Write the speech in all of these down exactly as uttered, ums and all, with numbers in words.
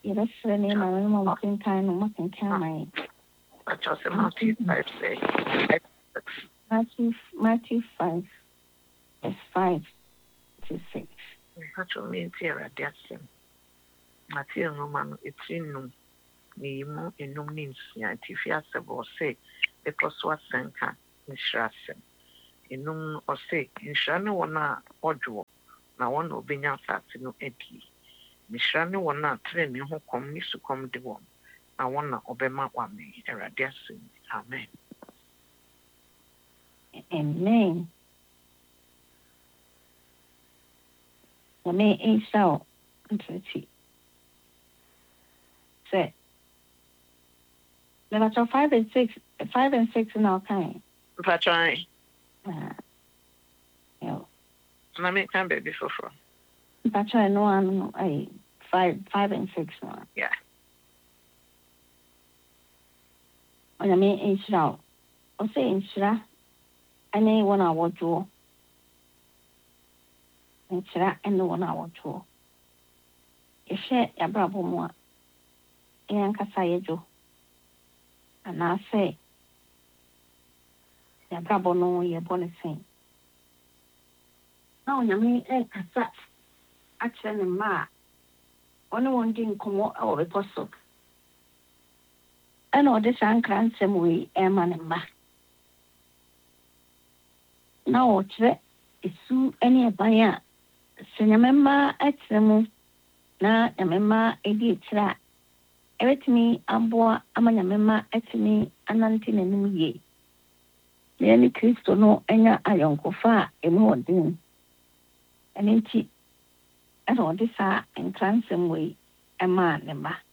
Yes, the name I remember in kind of making camera. I just Matthew five say Matthew Matthew five is five to six. Matthew means here at the same. Matthew Roman it's in ni mu enum ni nsia tifi asebo say because what senka nhyirasem enum o say nhyira ne wona odwo na wona obenya asase no adi nhyira ne wona tre ne ho kom ni sukom de won na wona obema kwame erade asem. Amen. Amen. Amen. Esau ntati say there are five and six, five and six in our kind. If try. Uh, yeah. Na me can be before. If I try no one, I five, five and six one. Yeah. When I mean Esau, I say Esau, I know one hour to. Esau, I know one hour to. You share your bravo more. And Casayejo. And I say, your bravo no, you're born the same. No, you mean, eh, Casa, actually, ma, only one didn't come out of the postal. I know this uncle and some way, Emma and Ma. Now, it's soon any buyer. Cinnamon at the na Yamema, a dear tra. Everything, Amboa, Amanamema, at me, Anantin and New Year. The only Christo no, and your uncle far, a more doing. And in tea, as all this are in cransome way, a man and ma.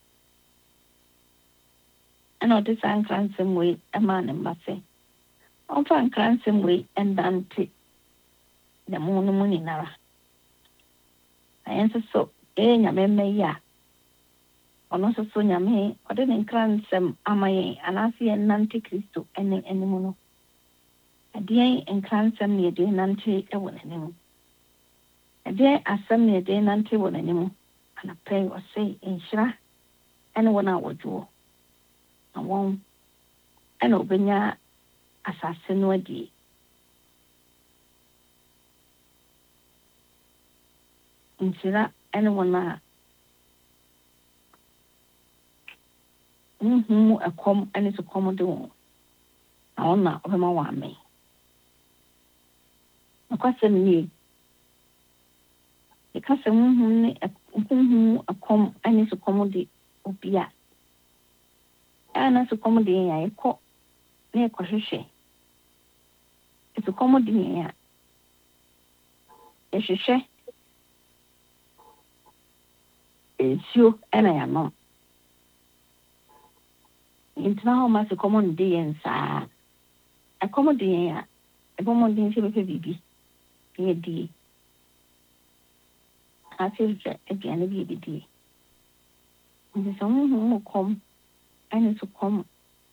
And all this are in cransome way, a man and ma say. On for cransome way and Dante. The moon moon in ara. I answer so, eh, Yameme ya. Or also so Yame, or didn't cransome amaye, and I see a Nante Christo, any animal. A dear and cransome near the Nante, a one animal. A day as some near day nante one anymore, and a pray or say in Shra, and one hour draw. And one, and Obenya assassin wadi. In Shra, and one ma. Hm, a com, and it's a commodore. I want not of my one me. A question me. Because a woman a com and it's a comedy of Bia. And as a comedy, I call near Coshe. It's a comedy. It's a share. It's you and I am not. It's now much a common day and sa a comedy. A woman didn't see a baby. Here, dear. I feel again a baby day. And there's someone who will come and it's to come.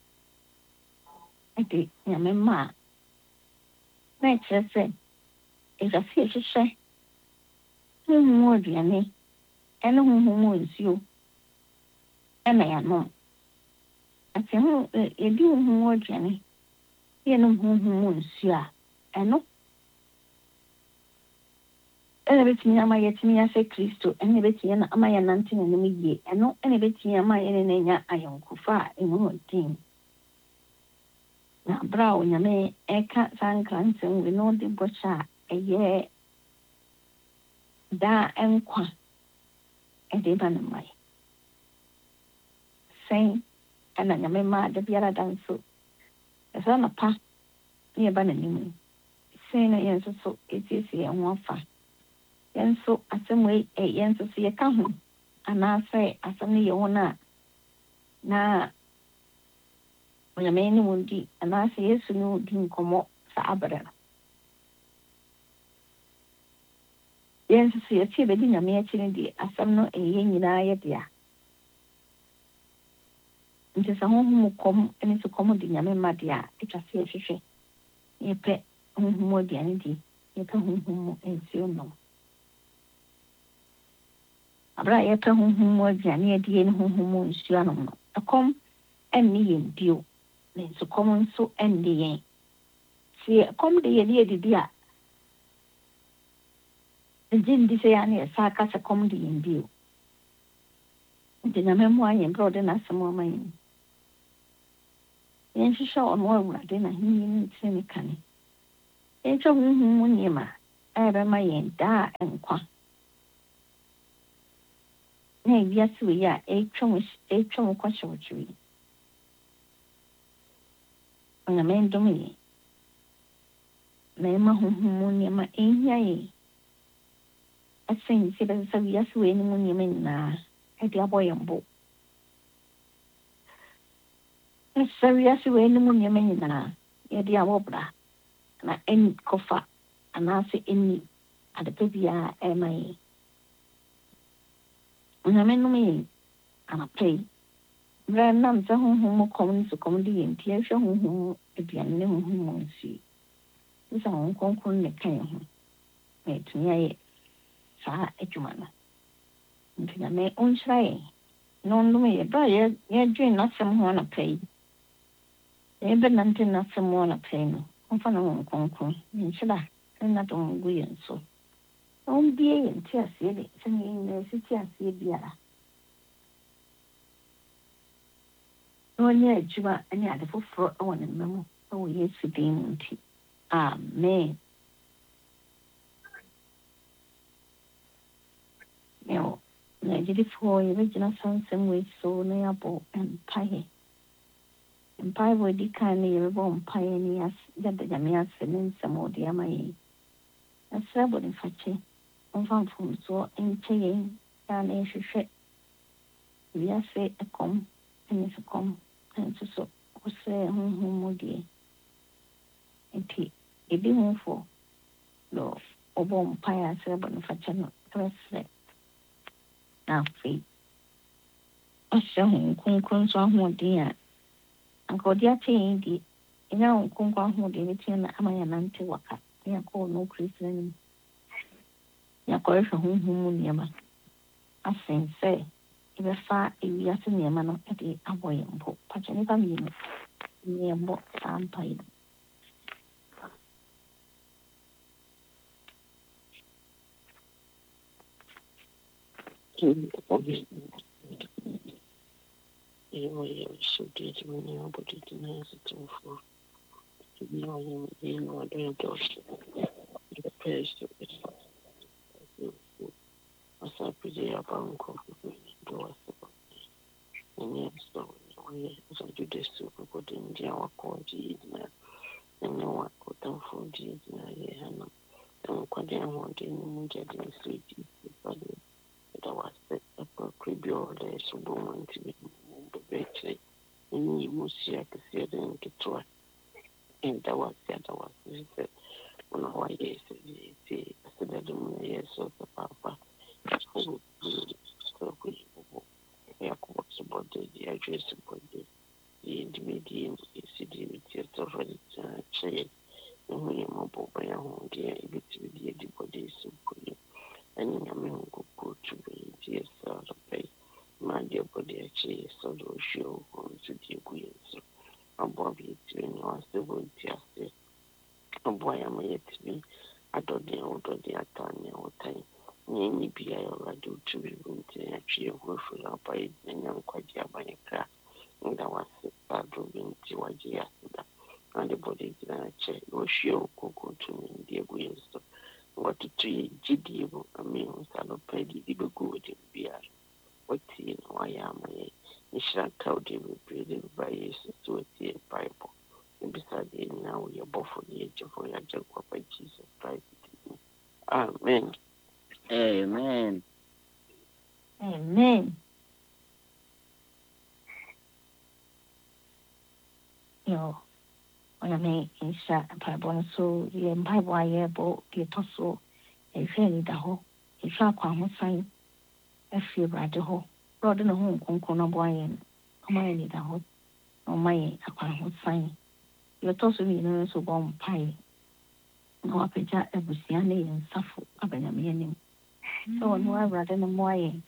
I think, yeah, my ma. That's just it. It's a fish to say. No more, Jenny. And who is you? And I am not. I say, you do more, Jenny. You know who is you. I know. Everything am I yet me as a Christo, and everything am I an antin and me ye, and no everything am I in a iron kufa in one team. Now, brow, you may a cat sang cransome with no the butcher a year. Da and qua a deban my saying, and I am mad the Biara dance so. As on a path near Banning, saying a yes, so it is here one far. And so, as some way, a yen to see a come, and I say, as only you wanna. Na, when a man would be, and I say, yes, no, didn't come up, Sabra. Yes, see a chief, a dinner, me actually, as some no a yen in I dear. It is a home who come, and it's a common dinner, my dear, it's a fair fish. You pet more dignity, you come home and see no. abra ye pe honhom mo aduane adi ne honhom mo nsu anom no akom enni yen bio ne nso kom nso enni yen si akom de ye ne didi a ndi se ya ne sa ka se kom de yen bio ndi na memo ayen bro de na samo aman yen hwehwɛ ɔno awurade na hinni ne nkyerɛ ne kane yɛntwɛ honhom mu nneɛma a ɛbɛma yɛn daa nkwa na ewiase wei a ɛtwa mu ɛtwa mu kɔhyɛwkyerɛ yi ɔnyame ndom yɛ na ɛma honhom mu nneɛma ɛnhia yɛ ɛsɛn sɛ bɛsesa wiase wei ne mu nneɛma nyinaa ɛde abɔ yɛn bo ɛsesa wiase wei ne mu nneɛma nyinaa yɛde abɔ bra na ɛn kɔfa anaasɛ ɛnni adepa biara ɛma yɛn onyame nom yɛn anapa yi mmerɛ nam sɛ honhom mu kɔm ne sukɔm de yɛn nti yɛhwɛ honhom mu aduane ne honhom mu nsuo sɛ honhom kronkron ne ka yɛn ho na yɛtumi ayɛ saa adwuma no nti nyame ɔnhyira yɛn na ɔndom yɛ bɛ a yɛdwen n'asɛm ho anapa yi yɛbɛnante n'asɛm ho anapa yi no ɔmfa no honhom kronkron nhyira ne n'adom gu yɛn so na ɔmbie yɛn te aseɛ de sɛnea yɛn nyinaa si te aseɛ biara na ɔnyɛ adwuma ne ade foforɔ wɔ ne mma mu wɔ yesu din mu nti amen Now, Nigerifoɔ yɛbɛgyina saa nsɛm wei so na yɛabɔ mpaeɛ mpaeɛ wɔ di kan no yɛbɛbɔ mpaeɛ ne yɛda nyame ase ne nsɛm a ɔde ama yɛn ɛsrɛ bɔ ne fakyɛ ɔmfa mfomsoɔ nkyɛ yɛn a na yɛhwehwɛ wiase ɛkɔm ne sukɔm nso so wosrɛ honhom mu deɛ nti ebi hofoɔ na ɔbɔ mpaeɛ asrɛ bɔ ne fakyɛ no ɛbɛsrɛ na afei ɔhyɛ honhom kronkron nso ahoɔden a anka ɔde akyɛ yɛn deɛ ɛnyɛ honhom kronkron ahoɔden ne tia na ama yɛnante waka na yɛakɔɔ no kristo no mu yɛakɔrehwɛ honhom mu nneɛma asen sɛ yɛbɛfa ewiase nneɛma no de abɔ yɛn mpo pakyɛ nnipa mmienu ne yɛmmɔ saa mpaeɛ no You are so dear to me, but it is a for you are in what I don't the praise to it. As I pretty about coffee, do us and yes, so as I do this to put in the hour called and no one could them for the and and quite a want in the moon, street, but that was a cribio, there's a woman to be. Beche ni musia kesi de nkitwa enda wasi ada wasi se ona wa yesu ti aseda de mu yesu papa so so ku ya ku so body ya jesu body the individual is the media to ready to change no ye mo bo ba ya ho de ibiti bi di body so ku ani nyame ko ko to be yesu so pay my dear body actually so do show on to the queen so above it when you are still just a boy am yet to be I don't know what the attorney or time any be I already to be going to actually work for up by and young quite by a crack and that was bad doing to what you asked and the body did check or show cocoa to me dear queen so what to tree G D I mean so pay the good be Wati na waya amaye nishira kaudi bibiri ba Yesu tuwetie Bible nibisade na uye bofo ni ejefo ya jagwa by Jesus Christ. Amen. Amen. Amen. Yo, onyame insha Bible so ye Bible aye bo ye toso e hwe ni da ho e hwe akwa ho san efi brade ho brode no ho nkonko no bo aye no ma ni da ho no ma ye akwa ho san ye toso ni no so bo mpai no apeja ebusia ne nsafo abanyame anim so no brade no mo aye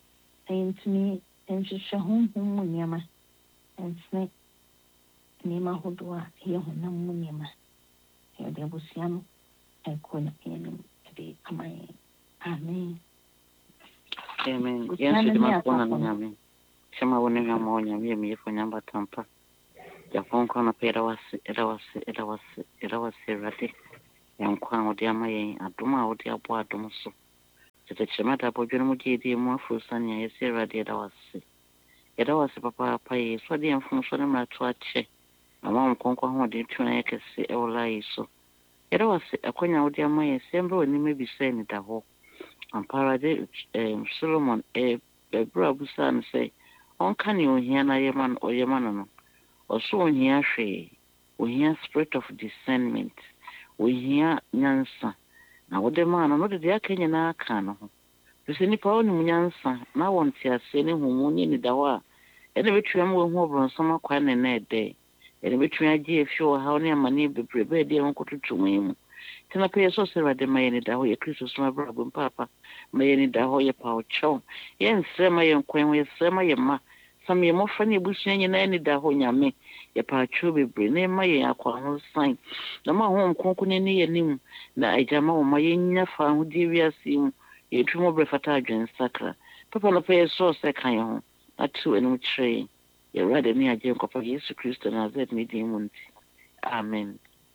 ntumi nhwehwɛ honhom mu nneɛma nsene nneɛma ahodoɔ a ɛyɛ honam mu nneɛma. Yɛde abusua no ɛkɔ n'anim ɛde ama yɛn. Amen. Amen. Yes, it must go on. Amen. Shama woni nga mo nya mi mi fo nyamba tampa. Ya fon kono pera was era was era was era was rati. Yan kwa odi ama yen adoma odi abo adom so. Tete chema ta bo dwene mo di mo afro sanya yesi radi era was. Era was papa papa ye so de enfun so na ma to ache. Ama mo konko ho de twena yekese e wola yi so. Era was akonya odi ama yen sembe oni mebi se ni da ho. Ampara de um, Solomon e bebra busan say on can you hear na yeman or yeman no also hear she we hear spirit of discernment we hear nyansa na wo de man no de ya kenya na aka no ho se ni pa onu nyansa na won ti ase ne humu ni ni da wa e de betwam wo hu obronsom akwa ne na ede e de betwam agi efi wo ha ne amane bebre be de won kotutu mu tena pe so se rade mayeni da ho ye Kristo soma brabo papa mayeni da ho ye pa ocho ye nsema ye nkwen ye sema ye ma sam ye mofa ne busu nyina ni da ho nyame ye pa acho bebre ne ma ye akwa ho san na ma ho nkonko ne ne ye nim na ajama wo ma ye nya fa ho di wiase mu ye tumo bre fata adwen sakra papa no pe so se kan ye ho atu enu tre ye rade ne aje nkopa Yesu Kristo na zet ni di mu. Amen.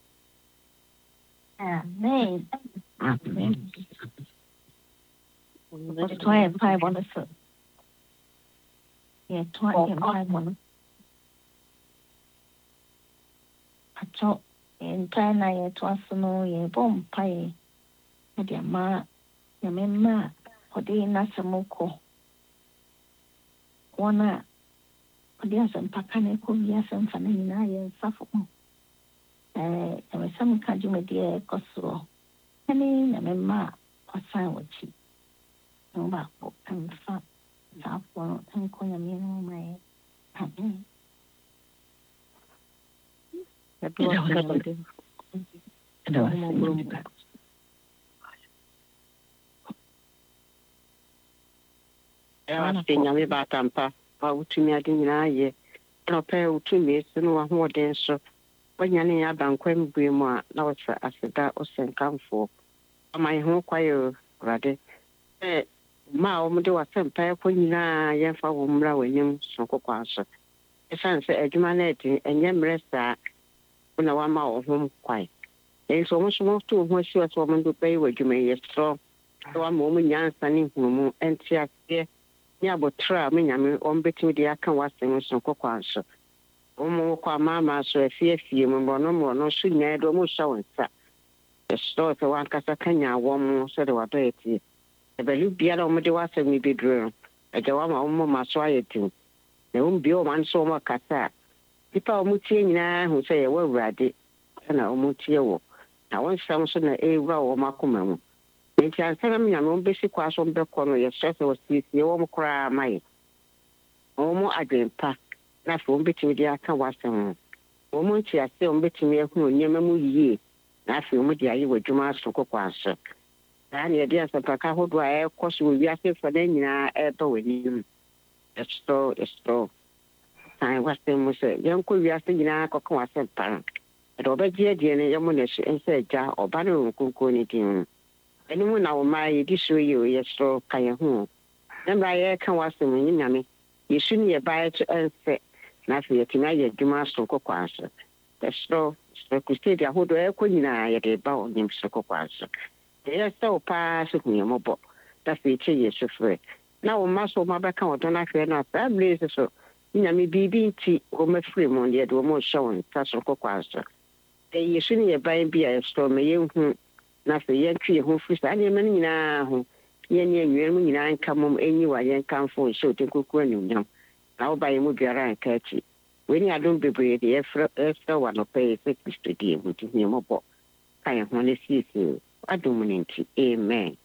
Amen. Amen. Let's try and five on the foot. Yeah, try and five on. Pacho, and China, yeah, twice no, yeah, bomb pie. With your ma, your mamma, or the Nasamoko. One, or the Asan Pacanico, yes, and Fanina, and Safo. Eh, ewe samu kaji medie koso. Hene na mema osan wachi. Nba ko amfa safo enko ya mienu mai. Amen. Ewa nyame batampa pa utumi ade nyina ye. No pe utumi sinu wa ho den so. Wanyane ya bankwem buemu a na wotsa aseda osenkamfo amai ho kwayo rade eh ma o mde wasempa ko nyina yemfa wo mra wanyem sokokwa so esan se adwuma na edi enye mresa una wa ma o ho kwai en so mo so to ho si o so mo ndo pe wadwuma yeso wa mo mo nyansa ni humu enti ase ni abotra me nyame o mbetimi de aka wasen sokokwa so omo kwa mama so efie fie mo no mo no so nya do mo sha wonsa e sto se wan kasa kanya wo mo so de wato eti e be lu bia do mo de wasa mi bedro e je wa ma mo ma so ayeti e um bi o man so mo kasa ipa o mo tie nyina hu se ye wa wurade na o mo tie wo na won sam so na e wura wo makoma mu nti ansana mi nya no be si kwa so be ko no ye so se wo si si wo mo kra mai o mo adempa na fo mbetimi dia aka wasem o mo nti ase o mbetimi ehunu nyema mu yie na fo mo dia yi wadwuma so kokwa so na ne dia sapaka hodo a ekoso wi ase fa na nyina e to wani esto esto sai wasem mo se yanko wi ase nyina kokwa wasem pa do be die die ne yemo na shi ense ja oba no nkonko ni tin eni mu na o mai di so yi o yeso kan hu na ba ye kan wasem ni nyame yesu ni e ba to ense na fi yetina ye dwuma so kokwa so testo so kustedia hodo e ko nyina ye de ba o nyim so kokwa so ye so pa so kunye mobo da fi che yesu fre na o ma so ma ba kan o don na fe na sa blaze so nyame bibi nti o ma fre mo ye do mo show ta so kokwa so e yesu ni ye ba bi a so me ye hu na fi ye twi ho fri sa ne man nyina ho ye ne anwere mu nyina nka mom enyi wa ye nka mfo so te kokwa ni nyam na o ba ye mu biara nka chi weni adom bebre de efra efra wa no pe se Kristo die mu ti ni mo bo kan ho ne sisi adom ni nti amen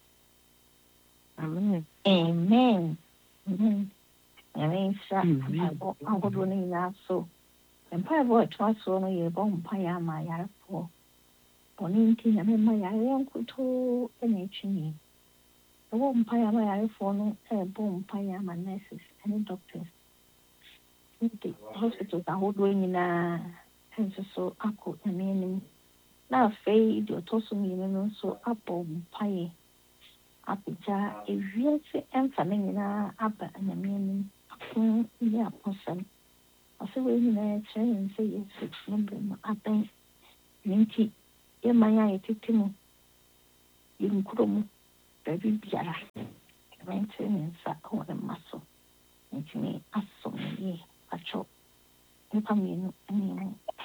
Amen. Amen. Amen. Amen. Sa abo agodo ni na so. Empa bo twa so no ye bo mpa ya ma ya po. Oni nti ya me ma ya yan kuto ene chini. ɛwɔ mpaeɛ ama yarefoɔ no ɛrebɔ mpaeɛ ama nurses ne doctors nti hospitals ahodoɔ nyinaa nso so akɔ nyame anim na afei deɛ ɔtɔ so mmienu no nso abɔ mpaeɛ apagya ewiase ɛmfa ne nyinaa aba nyame anim ako yɛ akɔsɛm ɔsɛ wei nyinaa kyerɛ yɛn sɛ yɛsu ne mmerɛ mu abɛn ne nti yɛma yɛ a yɛtete mu yɛnkuro mu baabi biara ɛbɛnkyerɛ ne nsa wɔ ne mma so ntumi asɔ ne yie atwɔ nnipa mmienu ne mu